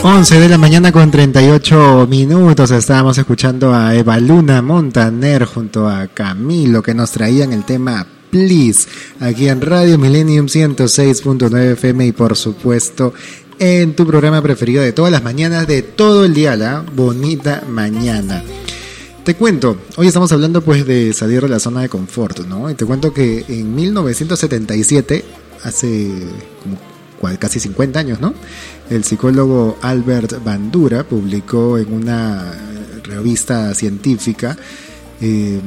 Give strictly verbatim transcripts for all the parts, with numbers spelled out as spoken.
once de la mañana con treinta y ocho minutos. Estábamos escuchando a Eva Luna Montaner junto a Camilo, que nos traían el tema Please, aquí en Radio Millennium ciento seis punto nueve F M y por supuesto en tu programa preferido de todas las mañanas, de todo el día, la bonita mañana. Te cuento, hoy estamos hablando pues de salir de la zona de confort, ¿no? Y te cuento que en mil novecientos setenta y siete, hace como casi cincuenta años, ¿no? El psicólogo Albert Bandura publicó en una revista científica, eh,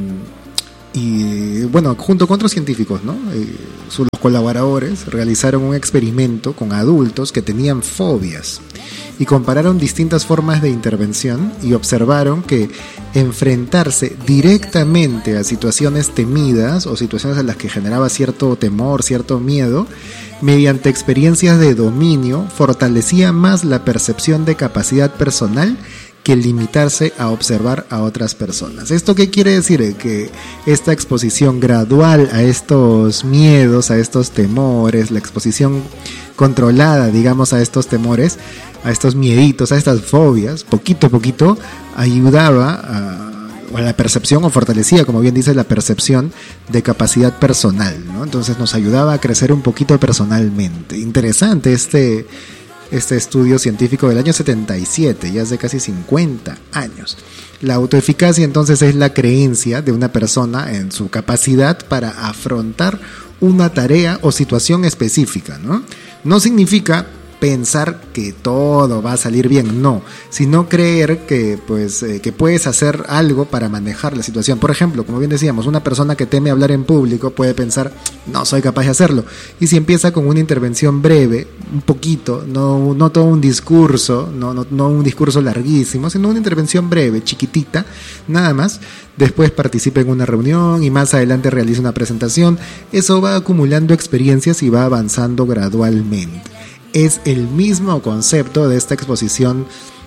y bueno, junto con otros científicos, ¿no? Eh, sus colaboradores realizaron un experimento con adultos que tenían fobias y compararon distintas formas de intervención y observaron que enfrentarse directamente a situaciones temidas o situaciones a las que generaba cierto temor, cierto miedo, mediante experiencias de dominio, fortalecía más la percepción de capacidad personal que limitarse a observar a otras personas. ¿Esto qué quiere decir? Que esta exposición gradual a estos miedos, a estos temores, la exposición controlada, digamos, a estos temores, a estos mieditos, a estas fobias, poquito a poquito ayudaba a a la percepción, o fortalecía, como bien dice, la percepción de capacidad personal, ¿no? Entonces nos ayudaba a crecer un poquito personalmente. Interesante este, este estudio científico del año setenta y siete, ya hace casi cincuenta años. La autoeficacia entonces es la creencia de una persona en su capacidad para afrontar una tarea o situación específica, ¿no? No significa pensar que todo va a salir bien, no, sino creer que pues eh, que puedes hacer algo para manejar la situación. Por ejemplo, como bien decíamos, una persona que teme hablar en público puede pensar, no soy capaz de hacerlo, y si empieza con una intervención breve, un poquito, no, no todo un discurso, no, no, no un discurso larguísimo, sino una intervención breve, chiquitita, nada más, después participa en una reunión y más adelante realiza una presentación, eso va acumulando experiencias y va avanzando gradualmente. Es el mismo concepto de esta exposición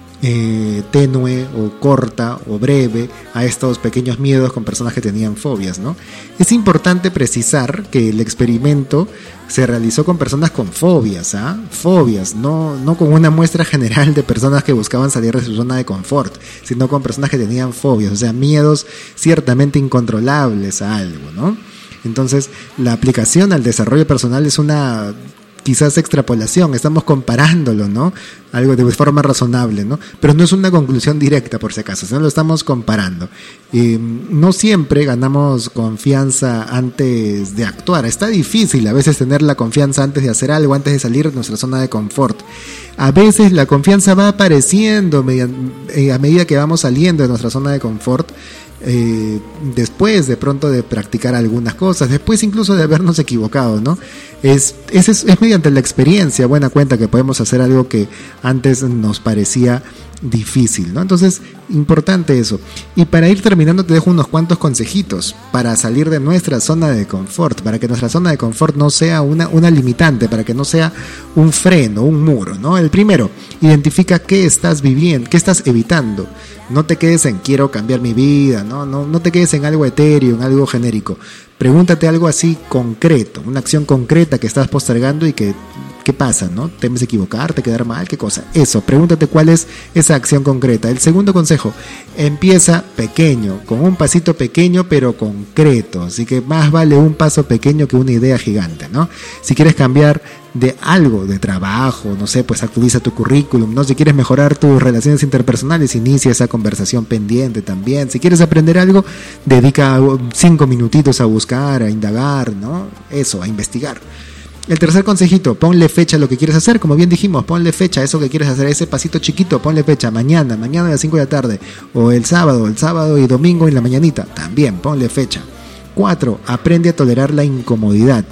eh, tenue o corta o breve a estos pequeños miedos con personas que tenían fobias, ¿no? Es importante precisar que el experimento se realizó con personas con fobias, ¿ah? Fobias, no, no con una muestra general de personas que buscaban salir de su zona de confort, sino con personas que tenían fobias, o sea, miedos ciertamente incontrolables a algo, ¿no? Entonces, la aplicación al desarrollo personal es una quizás extrapolación, estamos comparándolo, ¿no? Algo de forma razonable, ¿no? Pero no es una conclusión directa, por si acaso, sino lo estamos comparando. Eh, no siempre ganamos confianza antes de actuar. Está difícil a veces tener la confianza antes de hacer algo, antes de salir de nuestra zona de confort. A veces la confianza va apareciendo mediante, eh, a medida que vamos saliendo de nuestra zona de confort, Eh, después de pronto de practicar algunas cosas, después incluso de habernos equivocado, ¿no? Es, es, es mediante la experiencia, buena cuenta, que podemos hacer algo que antes nos parecía difícil, ¿no? Entonces, importante eso. Y para ir terminando te dejo unos cuantos consejitos para salir de nuestra zona de confort, para que nuestra zona de confort no sea una, una limitante, para que no sea un freno, un muro, ¿no? El primero, identifica qué estás viviendo, qué estás evitando. No te quedes en quiero cambiar mi vida, ¿no? No, no te quedes en algo etéreo, en algo genérico. Pregúntate algo así concreto, una acción concreta que estás postergando y que, ¿qué pasa, no? ¿Temes equivocarte, quedar mal? ¿Qué cosa? Eso, pregúntate cuál es esa acción concreta. El segundo consejo, empieza pequeño, con un pasito pequeño pero concreto. Así que más vale un paso pequeño que una idea gigante, ¿no? Si quieres cambiar de algo, de trabajo, no sé, pues actualiza tu currículum, ¿no? Si quieres mejorar tus relaciones interpersonales, inicia esa conversación pendiente también. Si quieres aprender algo, dedica cinco minutitos a buscar, a indagar, ¿no? Eso, a investigar. El tercer consejito, ponle fecha a lo que quieres hacer, como bien dijimos, ponle fecha a eso que quieres hacer, ese pasito chiquito, ponle fecha, mañana, mañana a las cinco de la tarde, o el sábado, el sábado y domingo en la mañanita, también ponle fecha. Cuatro, aprende a tolerar la incomodidad.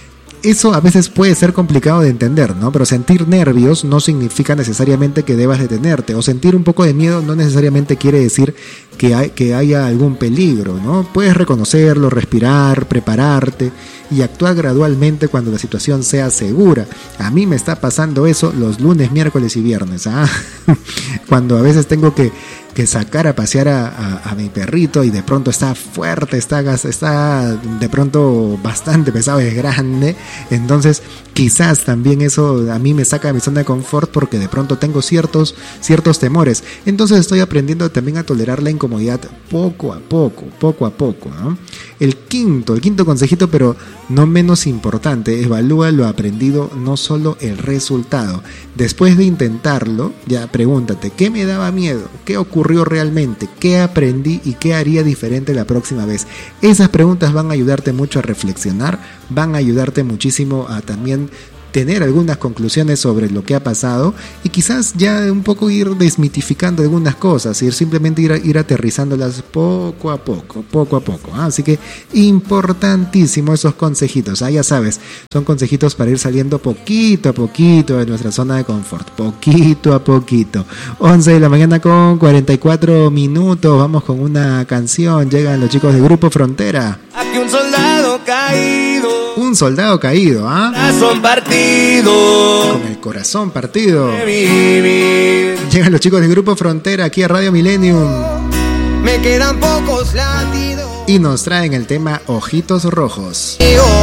Eso a veces puede ser complicado de entender, ¿no? Pero sentir nervios no significa necesariamente que debas detenerte, o sentir un poco de miedo no necesariamente quiere decir que, hay, que haya algún peligro, ¿no? Puedes reconocerlo, respirar, prepararte y actuar gradualmente cuando la situación sea segura. A mí me está pasando eso los lunes, miércoles y viernes, ¿ah? Cuando a veces tengo que que sacar a pasear a, a, a mi perrito y de pronto está fuerte, está, está de pronto bastante pesado, es grande. Entonces quizás también eso a mí me saca de mi zona de confort porque de pronto tengo ciertos, ciertos temores. Entonces estoy aprendiendo también a tolerar la incomodidad poco a poco, poco a poco, ¿no? El quinto, el quinto consejito, pero no menos importante, evalúa lo aprendido, no solo el resultado. Después de intentarlo, ya pregúntate, ¿qué me daba miedo? ¿Qué ocurrió realmente? ¿Qué aprendí y qué haría diferente la próxima vez? Esas preguntas van a ayudarte mucho a reflexionar, van a ayudarte muchísimo a también tener algunas conclusiones sobre lo que ha pasado y quizás ya un poco ir desmitificando algunas cosas, ir simplemente ir, ir aterrizándolas poco a poco, poco a poco. ¿eh? Así que importantísimo esos consejitos. Ah, ya sabes, son consejitos para ir saliendo poquito a poquito de nuestra zona de confort, poquito a poquito. once de la mañana con cuarenta y cuatro minutos, vamos con una canción. Llegan los chicos de Grupo Frontera. Aquí un soldado caído. Un soldado caído, ¿ah? ¿eh? Corazón partido. Con el corazón partido. Llegan los chicos de Grupo Frontera aquí a Radio Millennium. Me quedan pocos latidos. Y nos traen el tema Ojitos Rojos.